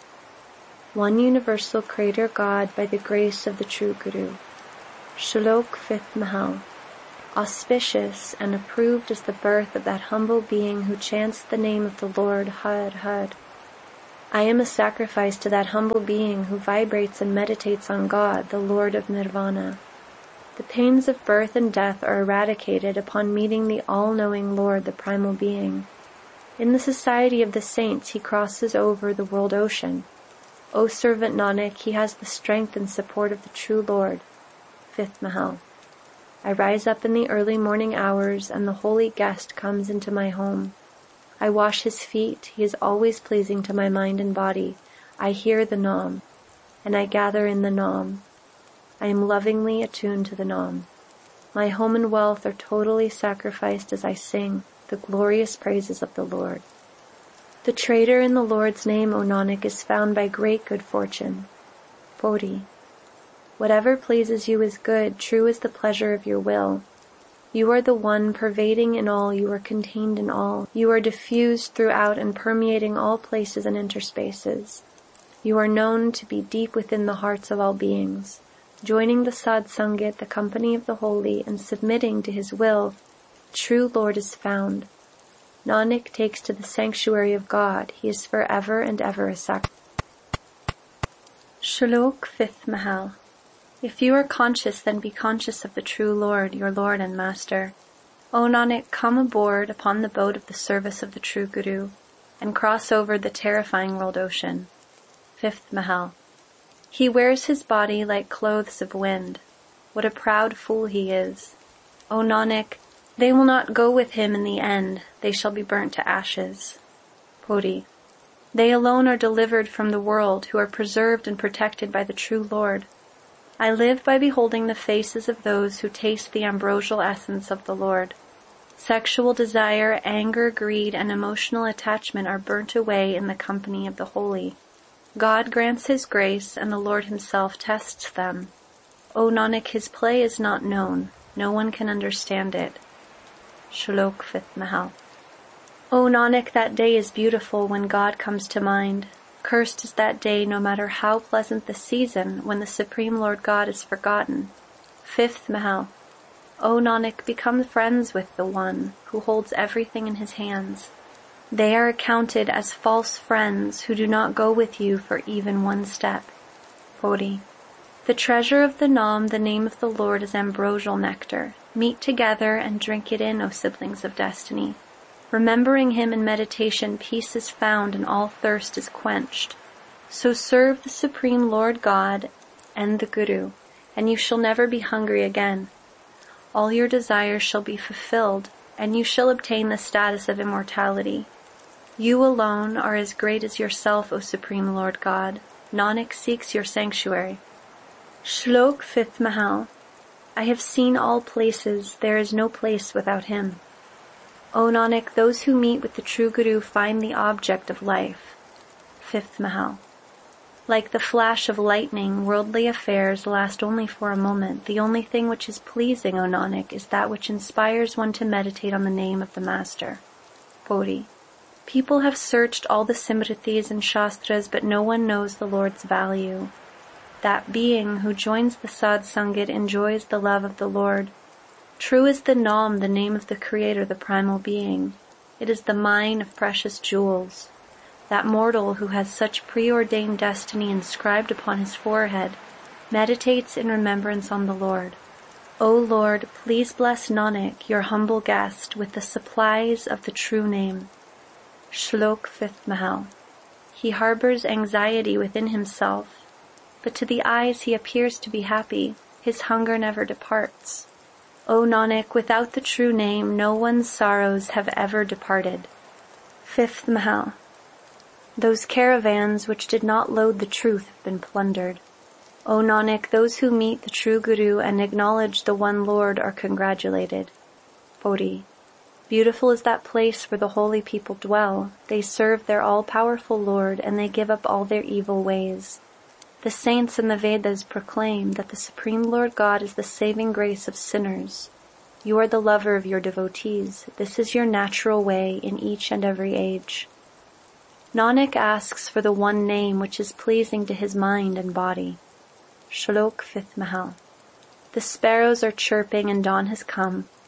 One universal Creator God by the grace of the true Guru. Shlok 5th Mahal. Auspicious and approved is the birth of that humble being who chants the name of the Lord, Har Har. I am a sacrifice to that humble being who vibrates and meditates on God, the Lord of Nirvana. The pains of birth and death are eradicated upon meeting the all-knowing Lord, the primal being. In the society of the saints he crosses over the world ocean. O servant Nanak, he has the strength and support of the true Lord. 5th Mahal. I rise up in the early morning hours, and the holy guest comes into my home. I wash his feet, he is always pleasing to my mind and body. I hear the Nam, and I gather in the Nam. I am lovingly attuned to the Nam. My home and wealth are totally sacrificed as I sing the glorious praises of the Lord. The trader in the Lord's name, O Nanak, is found by great good fortune. Bodhi. Whatever pleases you is good, true is the pleasure of your will. You are the one pervading in all, you are contained in all. You are diffused throughout and permeating all places and interspaces. You are known to be deep within the hearts of all beings. Joining the Sad Sangat, the company of the holy, and submitting to his will, the true Lord is found. Nanak takes to the sanctuary of God, he is forever and ever a sacrifice. Shlok 5th Mahal. If you are conscious, then be conscious of the true Lord, your Lord and Master. O Nanak, come aboard upon the boat of the service of the true Guru, and cross over the terrifying world ocean. 5th Mahal. He wears his body like clothes of wind. What a proud fool he is. O Nanak, they will not go with him in the end, they shall be burnt to ashes. Bodhi. They alone are delivered from the world, who are preserved and protected by the true Lord. I live by beholding the faces of those who taste the ambrosial essence of the Lord. Sexual desire, anger, greed, and emotional attachment are burnt away in the company of the holy. God grants his grace, and the Lord himself tests them. O Nanak, his play is not known. No one can understand it. Shlok 5th Mahal. O Nanak, that day is beautiful when God comes to mind. Cursed is that day, no matter how pleasant the season, when the Supreme Lord God is forgotten. 5th Mahal. O Nanak, become friends with the One who holds everything in his hands. They are accounted as false friends who do not go with you for even one step. Bodhi. The treasure of the Nam, the name of the Lord, is ambrosial nectar. Meet together and drink it in, O siblings of destiny. Remembering him in meditation, peace is found and all thirst is quenched. So serve the Supreme Lord God and the Guru, and you shall never be hungry again. All your desires shall be fulfilled, and you shall obtain the status of immortality. You alone are as great as yourself, O Supreme Lord God. Nanak seeks your sanctuary. Shlok 5th Mahal. I have seen all places, there is no place without him. O Nanak, those who meet with the true Guru find the object of life. 5th Mahal. Like the flash of lightning, worldly affairs last only for a moment. The only thing which is pleasing, O Nanak, is that which inspires one to meditate on the name of the Master. Bodhi. People have searched all the Simritis and Shastras, but no one knows the Lord's value. That being who joins the Sad Sangat enjoys the love of the Lord. True is the Nam, the name of the Creator, the primal being. It is the mine of precious jewels. That mortal who has such preordained destiny inscribed upon his forehead meditates in remembrance on the Lord. O Lord, please bless Nanak, your humble guest, with the supplies of the true name. Shlok 5th Mahal. He harbors anxiety within himself, but to the eyes he appears to be happy. His hunger never departs. O Nanak, without the true name, no one's sorrows have ever departed. 5th Mahal. Those caravans which did not load the truth have been plundered. O Nanak, those who meet the true Guru and acknowledge the one Lord are congratulated. Bodhi. Beautiful is that place where the holy people dwell. They serve their all-powerful Lord, and they give up all their evil ways. The saints in the Vedas proclaim that the Supreme Lord God is the saving grace of sinners. You are the lover of your devotees. This is your natural way in each and every age. Nanak asks for the one name which is pleasing to his mind and body. Shlok 5th Mahal. The sparrows are chirping and dawn has come.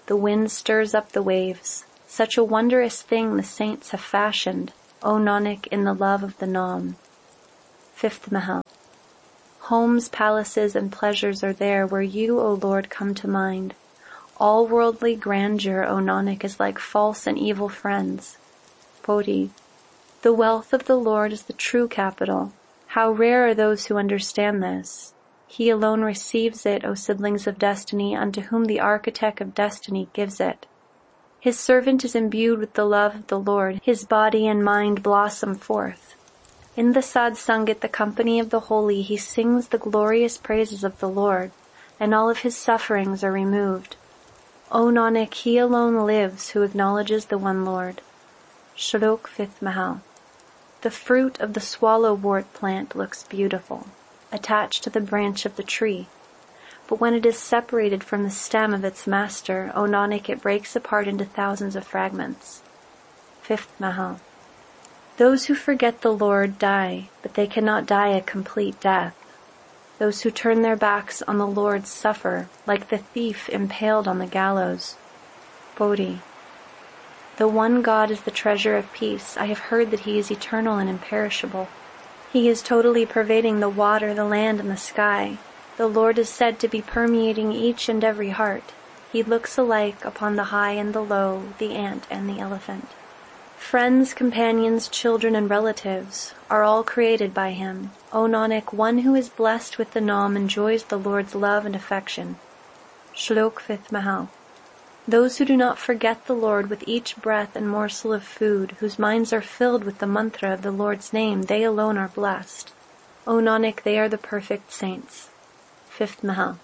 The wind stirs up the waves. Such a wondrous thing the saints have fashioned, O Nanak, in the love of the Naam. 5th Mahal. Homes, palaces, and pleasures are there where you, O Lord, come to mind. All worldly grandeur, O Nanak, is like false and evil friends. Bodhi. The wealth of the Lord is the true capital. How rare are those who understand this. He alone receives it, O siblings of destiny, unto whom the architect of destiny gives it. His servant is imbued with the love of the Lord. His body and mind blossom forth. In the Sadsangat, the company of the holy, he sings the glorious praises of the Lord, and all of his sufferings are removed. O Nanak, he alone lives who acknowledges the one Lord. Shlok 5th Mahal. The fruit of the swallowwort plant looks beautiful, attached to the branch of the tree. But when it is separated from the stem of its master, O Nanak, it breaks apart into thousands of fragments. 5th Mahal. Those who forget the Lord die, but they cannot die a complete death. Those who turn their backs on the Lord suffer, like the thief impaled on the gallows. Bodhi. The one God is the treasure of peace. I have heard that he is eternal and imperishable. He is totally pervading the water, the land, and the sky. The Lord is said to be permeating each and every heart. He looks alike upon the high and the low, the ant and the elephant. Friends, companions, children, and relatives are all created by him. O Nanak, one who is blessed with the Naam enjoys the Lord's love and affection. Shlok 5th Mahal. Those who do not forget the Lord with each breath and morsel of food, whose minds are filled with the mantra of the Lord's name, they alone are blessed. O Nanak, they are the perfect saints. 5th Mahal.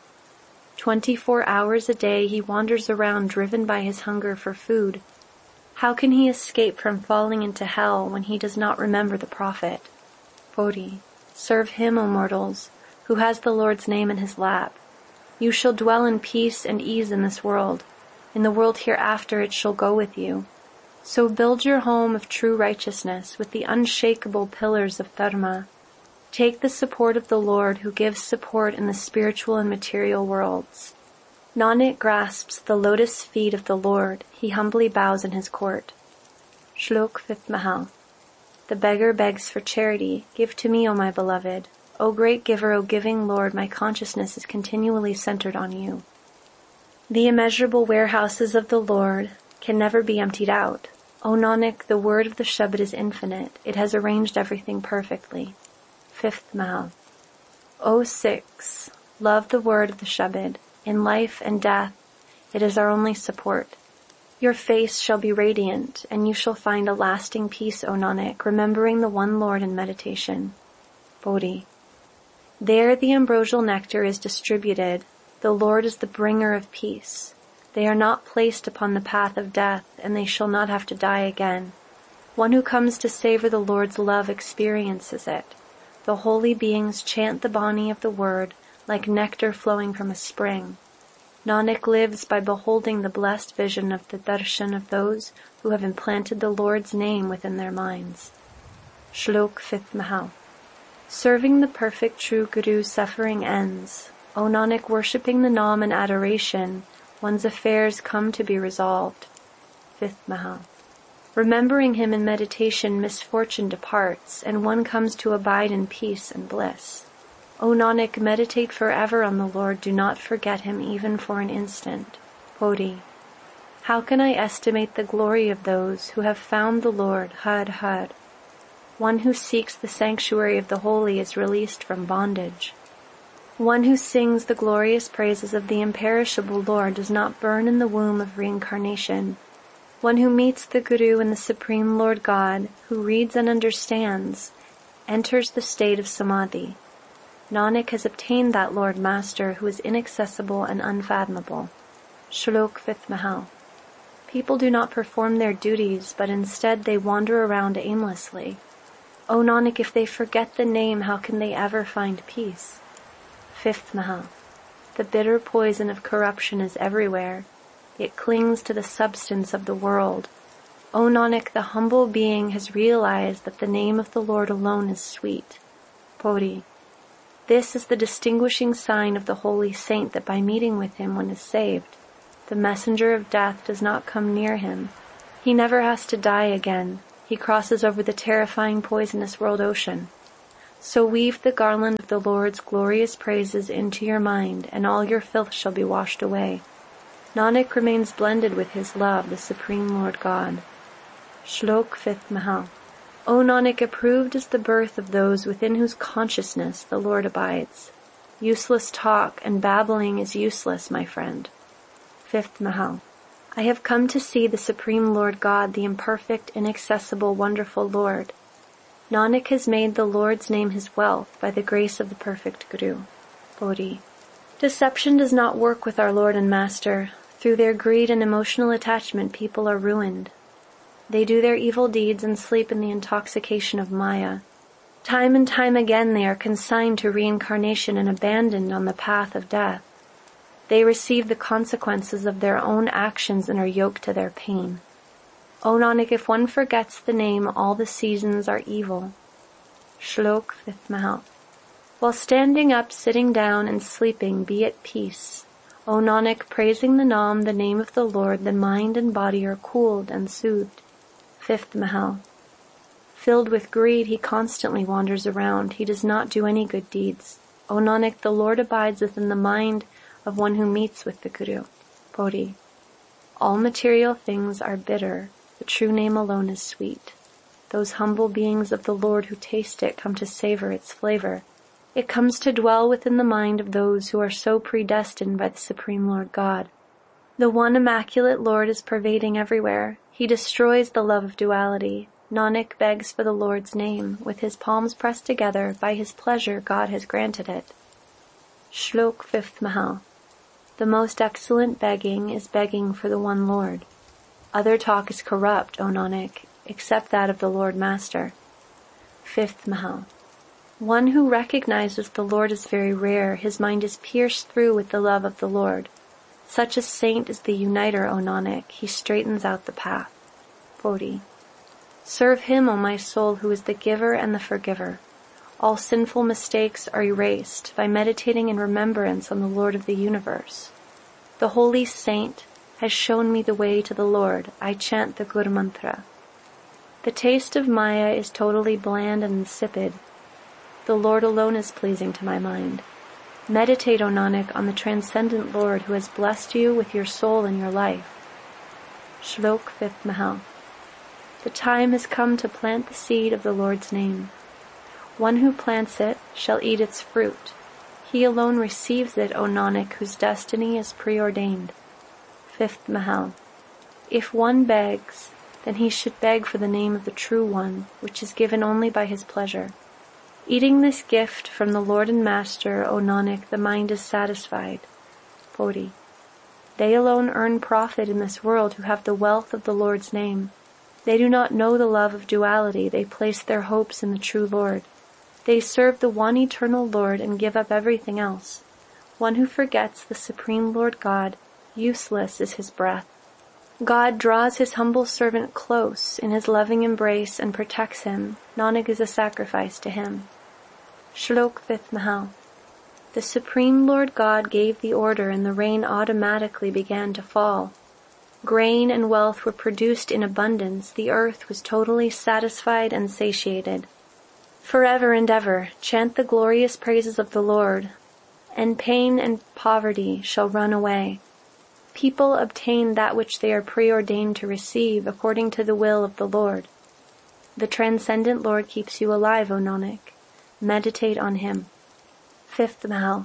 24 hours a day he wanders around driven by his hunger for food. How can he escape from falling into hell when he does not remember the Prophet? Bodhi. Serve him, O mortals, who has the Lord's name in his lap. You shall dwell in peace and ease in this world. In the world hereafter it shall go with you. So build your home of true righteousness with the unshakable pillars of dharma. Take the support of the Lord who gives support in the spiritual and material worlds. Nanak grasps the lotus feet of the Lord. He humbly bows in his court. Shlok 5th Mahal. The beggar begs for charity. Give to me, O my beloved. O great giver, O giving Lord, my consciousness is continually centered on you. The immeasurable warehouses of the Lord can never be emptied out. O Nanak, the word of the Shabad is infinite. It has arranged everything perfectly. 5th Mahal. O Sikhs, love the word of the Shabad. In life and death, it is our only support. Your face shall be radiant, and you shall find a lasting peace, O Nanak, remembering the one Lord in meditation. Bodhi. There the ambrosial nectar is distributed. The Lord is the bringer of peace. They are not placed upon the path of death, and they shall not have to die again. One who comes to savor the Lord's love experiences it. The holy beings chant the Bani of the word like nectar flowing from a spring. Nanak lives by beholding the blessed vision of the darshan of those who have implanted the Lord's name within their minds. Shlok 5th Mahal. Serving the perfect true Guru, suffering ends. O Nanak, worshipping the Naam in adoration, one's affairs come to be resolved. 5th Mahal. Remembering him in meditation, misfortune departs, and one comes to abide in peace and bliss. O Nanak, meditate forever on the Lord, do not forget him even for an instant. Bodhi. How can I estimate the glory of those who have found the Lord, Har Har? One who seeks the sanctuary of the holy is released from bondage. One who sings the glorious praises of the imperishable Lord does not burn in the womb of reincarnation. One who meets the Guru and the Supreme Lord God, who reads and understands, enters the state of Samadhi. Nanak has obtained that Lord Master who is inaccessible and unfathomable. Shlok 5th Mahal. People do not perform their duties, but instead they wander around aimlessly. O Nanak, if they forget the name, how can they ever find peace? 5th Mahal. The bitter poison of corruption is everywhere. It clings to the substance of the world. O Nanak, the humble being has realized that the name of the Lord alone is sweet. Bodhi. This is the distinguishing sign of the holy saint that by meeting with him one is saved. The messenger of death does not come near him. He never has to die again. He crosses over the terrifying poisonous world ocean. So weave the garland of the Lord's glorious praises into your mind, and all your filth shall be washed away. Nanak remains blended with his love, the Supreme Lord God. Shlok 5th Mahal. O Nanak, approved is the birth of those within whose consciousness the Lord abides. Useless talk and babbling is useless, my friend. 5th Mahal. I have come to see the Supreme Lord God, the imperfect, inaccessible, wonderful Lord. Nanak has made the Lord's name his wealth by the grace of the perfect Guru. Bodhi. Deception does not work with our Lord and Master. Through their greed and emotional attachment, people are ruined. They do their evil deeds and sleep in the intoxication of Maya. Time and time again they are consigned to reincarnation and abandoned on the path of death. They receive the consequences of their own actions and are yoked to their pain. O Nanak, if one forgets the name, all the seasons are evil. Shlok 5th Mahal. While standing up, sitting down, and sleeping, be at peace. O Nanak, praising the Naam, the name of the Lord, the mind and body are cooled and soothed. 5th Mahal. Filled with greed, he constantly wanders around. He does not do any good deeds. O Nanak, the Lord abides within the mind of one who meets with the Guru. Bodhi. All material things are bitter. The true name alone is sweet. Those humble beings of the Lord who taste it come to savor its flavor. It comes to dwell within the mind of those who are so predestined by the Supreme Lord God. The one immaculate Lord is pervading everywhere. He destroys the love of duality. Nanak begs for the Lord's name. With his palms pressed together, by his pleasure God has granted it. Shlok 5th Mahal. The most excellent begging is begging for the one Lord. Other talk is corrupt, O Nanak, except that of the Lord Master. 5th Mahal. One who recognizes the Lord is very rare. His mind is pierced through with the love of the Lord. Such a saint is the uniter, O Nanak. He straightens out the path. Bodhi. Serve him, O my soul, who is the giver and the forgiver. All sinful mistakes are erased by meditating in remembrance on the Lord of the universe. The holy saint has shown me the way to the Lord. I chant the Gur Mantra. The taste of Maya is totally bland and insipid. The Lord alone is pleasing to my mind. Meditate, O Nanak, on the transcendent Lord who has blessed you with your soul and your life. Shlok 5th Mahal. The time has come to plant the seed of the Lord's name. One who plants it shall eat its fruit. He alone receives it, O Nanak, whose destiny is preordained. 5th Mahal. If one begs, then he should beg for the name of the True One, which is given only by his pleasure. Eating this gift from the Lord and Master, O Nanak, the mind is satisfied. Bodhi. They alone earn profit in this world who have the wealth of the Lord's name. They do not know the love of duality. They place their hopes in the true Lord. They serve the one eternal Lord and give up everything else. One who forgets the Supreme Lord God, useless is his breath. God draws his humble servant close in his loving embrace and protects him. Nanak is a sacrifice to him. Shlok 5th Mahal. The Supreme Lord God gave the order and the rain automatically began to fall. Grain and wealth were produced in abundance. The earth was totally satisfied and satiated. Forever and ever, chant the glorious praises of the Lord, and pain and poverty shall run away. People obtain that which they are preordained to receive according to the will of the Lord. The transcendent Lord keeps you alive, O Nanak. Meditate on him. 5th Mahal.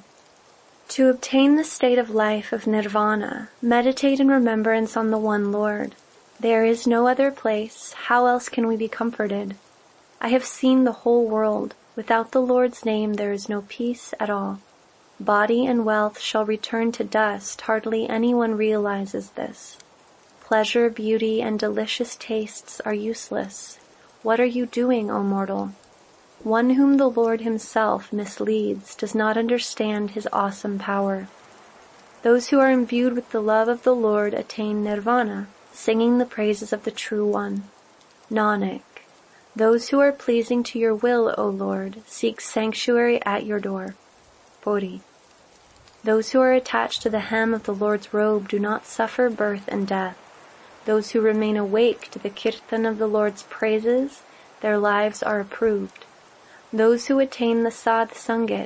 To obtain the state of life of nirvana, meditate in remembrance on the one Lord. There is no other place. How else can we be comforted? I have seen the whole world. Without the Lord's name there is no peace at all. Body and wealth shall return to dust. Hardly anyone realizes this. Pleasure, beauty, and delicious tastes are useless. What are you doing, O mortal? One whom the Lord himself misleads does not understand his awesome power. Those who are imbued with the love of the Lord attain nirvana, singing the praises of the True One. Nanak, those who are pleasing to your will, O Lord, seek sanctuary at your door. Bodhi. Those who are attached to the hem of the Lord's robe do not suffer birth and death. Those who remain awake to the kirtan of the Lord's praises, their lives are approved. Those who attain the Sadh Sangat